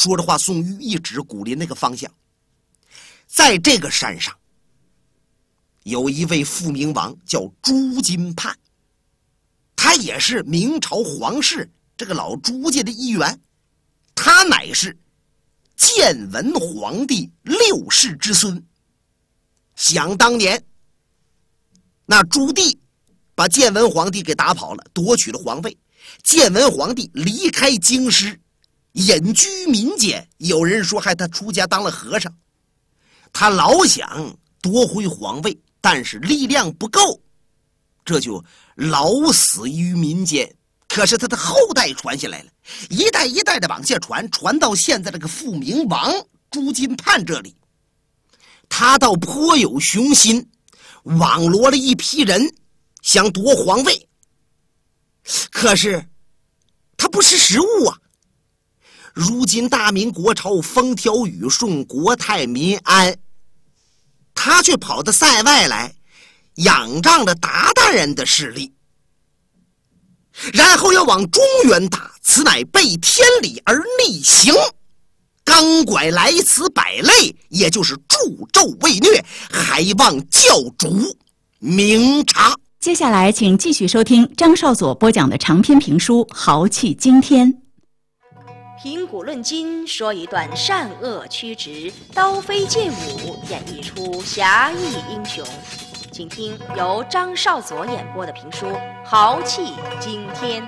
说着话，宋玉一指古林那个方向，在这个山上有一位复明王叫朱金盼，他也是明朝皇室这个老朱家的一员，他乃是建文皇帝6世之孙。想当年那朱棣把建文皇帝给打跑了，夺取了皇位，建文皇帝离开京师，隐居民间，有人说害他出家当了和尚。他老想夺回皇位，但是力量不够，这就老死于民间。可是他的后代传下来了，一代一代的往下传，传到现在这个复明王朱金盼这里。他倒颇有雄心，网罗了一批人想夺皇位，可是他不识时务啊。如今大明国朝风调雨顺，国泰民安，他却跑到塞外来仰仗着鞑靼人的势力，然后要往中原打，此乃背天理而逆行，刚拐来此百类，也就是助纣为虐，还望教主明察。 接下来请继续收听张少佐播讲的长篇评书《豪气惊天》。 评古论今，说一段善恶曲直，刀飞剑舞，演绎出侠义英雄。请听由张少佐演播的评书《豪气惊天》。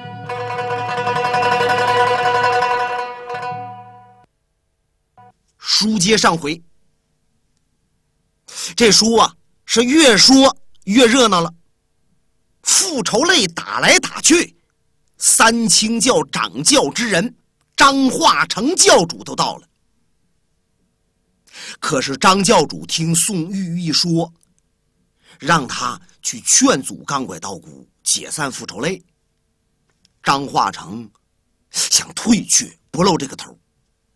书接上回，这书啊是越说越热闹了。复仇类打来打去，三清教掌教之人张化成教主都到了。可是张教主听宋玉一说，让他去劝阻钢拐道姑解散复仇类，张化成想退却，不露这个头。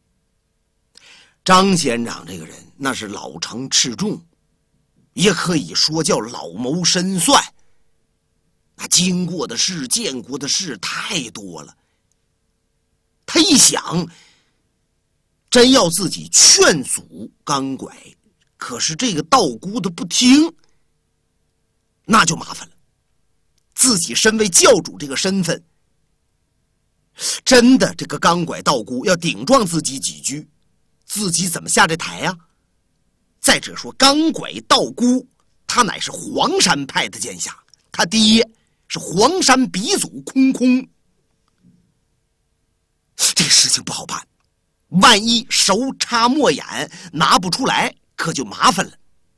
张县长这个人那是老成持重，也可以说叫老谋深算，那经过的事见过的事太多了。他一想，真要自己劝阻钢拐，可是这个道姑的不听，那就麻烦了。自己身为教主这个身份，真的这个钢拐道姑要顶撞自己几句，自己怎么下这台呀？再者说钢拐道姑他乃是黄山派的剑侠，他爹是黄山鼻祖空空，这个事情不好办，万一手插墨眼拿不出来，可就麻烦了。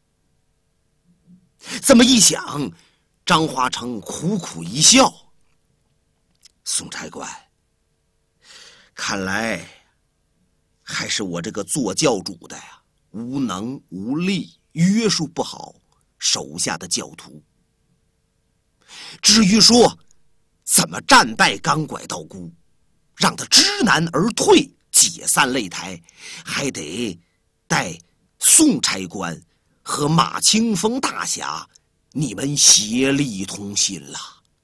这么一想，张化成苦苦一笑，宋差官，看来还是我这个做教主的呀，无能无力，约束不好手下的教徒。至于说怎么战败钢拐道姑，让他知难而退，解散擂台，还得带宋差官和马清风大侠你们协力同心了。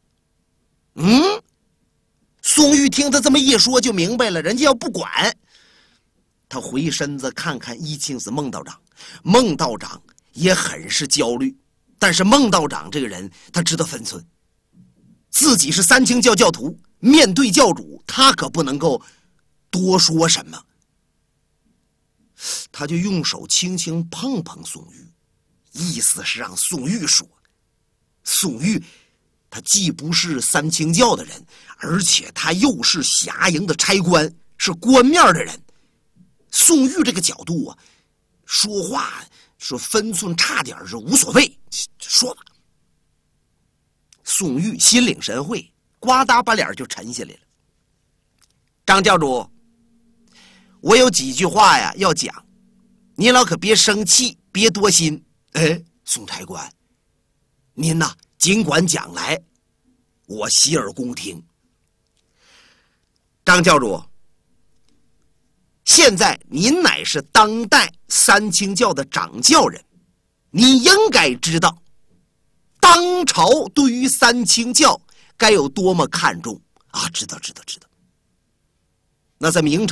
宋玉听他这么一说就明白了，人家要不管。他回身子看看一清子孟道长，孟道长也很是焦虑，但是孟道长这个人他知道分寸，自己是三清教教徒，面对教主他可不能够多说什么。他就用手轻轻碰碰宋玉，意思是让宋玉说。宋玉他既不是三清教的人，而且他又是侠营的差官，是官面的人。宋玉这个角度啊，说话说分寸差点是无所谓，说吧。宋玉心领神会，呱嗒把脸就沉下来了。张教主，我有几句话呀要讲，您老可别生气，别多心。宋差官，您呐尽管讲来，我洗耳恭听。张教主，现在您乃是当代三清教的掌教人，你应该知道当朝对于三清教该有多么看重啊！知道。那在明朝